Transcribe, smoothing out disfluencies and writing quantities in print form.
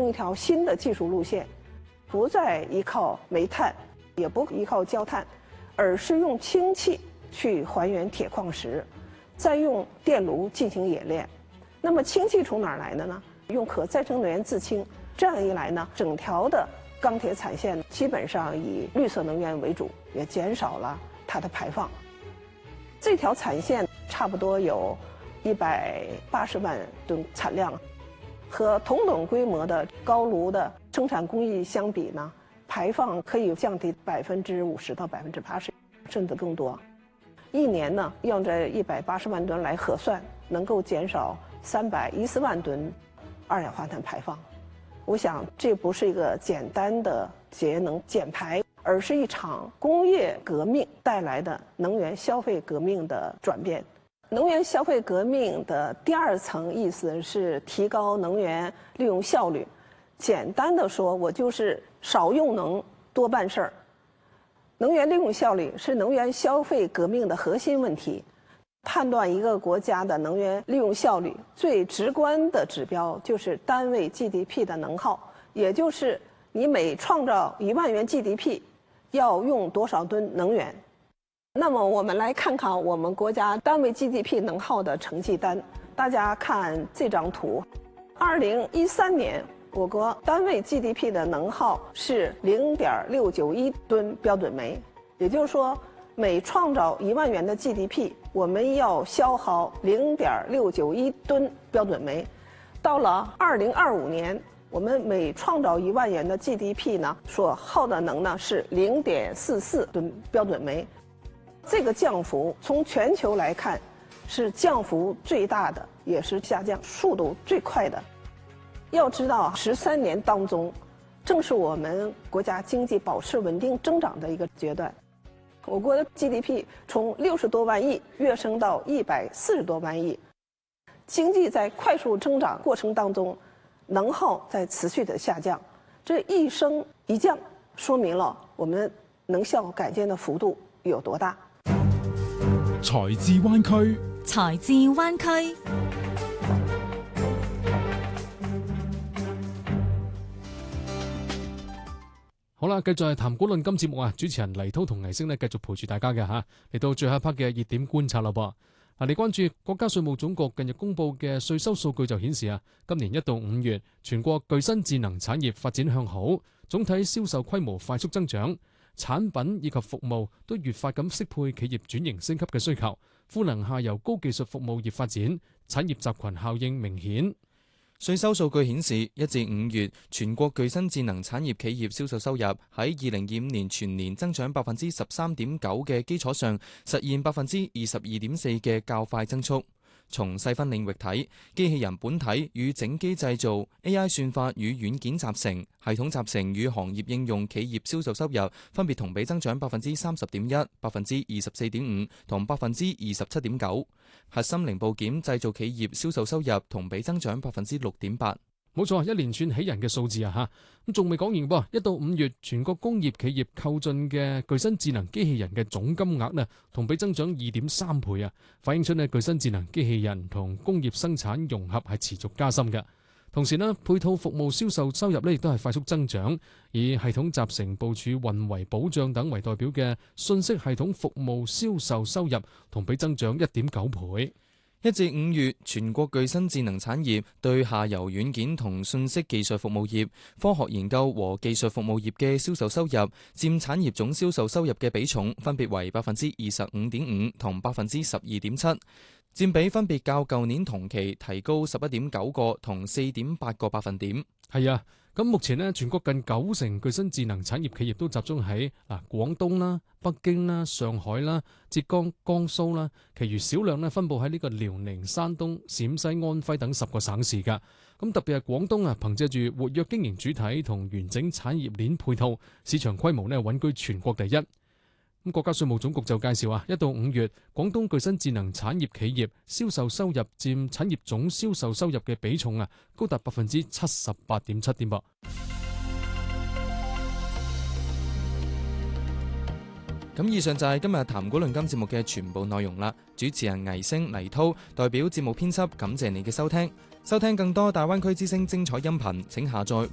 用一条新的技术路线，不再依靠煤炭，也不依靠焦炭，而是用氢气去还原铁矿石，再用电炉进行冶炼。那么氢气从哪儿来的呢？用可再生能源制氢，这样一来呢，整条的钢铁产线基本上以绿色能源为主，也减少了它的排放。这条产线差不多有180万吨产量，和同等规模的高炉的生产工艺相比呢，排放可以降低50%到80%，甚至更多。一年呢，用这180万吨来核算，能够减少310万吨二氧化碳排放。我想这不是一个简单的节能减排，而是一场工业革命带来的能源消费革命的转变。能源消费革命的第二层意思是提高能源利用效率。简单的说，我就是少用能，多办事儿。能源利用效率是能源消费革命的核心问题。判断一个国家的能源利用效率，最直观的指标就是单位 GDP 的能耗，也就是你每创造1万元 GDP 要用多少吨能源。那么我们来看看我们国家单位 GDP 能耗的成绩单。大家看这张图，2013年我国单位 GDP 的能耗是0.691吨标准煤，也就是说每创造1万元的 GDP， 我们要消耗0.691吨标准煤。到了2025年，我们每创造1万元的 GDP 呢，所耗的能呢是0.44吨标准煤。这个降幅从全球来看，是降幅最大的，也是下降速度最快的。要知道，13年当中，正是我们国家经济保持稳定增长的一个阶段。我国的 GDP 从60多万亿跃升到140多万亿，经济在快速增长过程当中，能耗在持续的下降，这一升一降，说明了我们能效改进的幅度有多大。 才智灣區， 才智灣區。 好啦，繼續係談股論金節目啊！主持人黎滔同倪星呢繼續陪住大家嘅嚇，嚟到最後一 part 嘅熱點觀察啦噃。嚟關注國家稅務總局近日公布嘅稅收數據就顯示啊，今年1到5月全國具新智能產業發展向好，總體銷售規模快速增長，產品以及服務都越發咁適配企業轉型升級嘅需求，賦能下游高技術服務業發展，產業集群效應明顯。 稅收數據顯示，1至5月全國具新智能產業企業銷售收入喺2025年全年增長13.9%嘅基礎上，實現22.4%嘅較快增速。從細分領域睇，機器人本體與整機製造、AI 算法與軟件集成、系統集成與行業應用企業銷售收入分別同比增長30.1%、24.5%同27.9%。核心零部件製造企業銷售收入同比增長6.8%。 冇錯，一連串喜人嘅數字啊嚇，咁仲未講完噃。1到5月全國工業企業購進嘅具新智能機器人嘅總金額呢，同比增長2.3倍啊，反映出呢具新智能機器人同工業生產融合係持續加深嘅。同時呢，配套服務銷售收入呢亦都係快速增長，以系統集成、部署、運維、保障等為代表嘅信息系統服務銷售收入同比增長1.9倍。 1至5月，全國具新智能產業對下游軟件同信息技術服務業、科學研究和技術服務業嘅銷售收入，佔產業總銷售收入嘅比重分別為25.5%同12.7%，佔比分別較舊年同期提高11.9個同4.8個百分點。 係啊，咁目前呢，全國近90%具新智能產業企業都集中喺廣東啦、北京啦、上海啦、浙江、江蘇啦，其餘少量呢分佈喺呢個遼寧、山東、陝西、安徽等10個省市㗎。咁特別係廣東啊，憑藉住活躍經營主體同完整產業鏈配套，市場規模呢穩居全國第一。咁國家稅務總局就介紹啊，1到5月廣東具新智能產業企業銷售收入佔產業總銷售收入嘅比重啊，高達78.7%添噃。 咁以上就係今日談股論金節目嘅全部內容啦。主持人倪星、黎滔代表節目編輯，感謝你嘅收聽。收聽更多大灣區之聲精彩音頻，請下載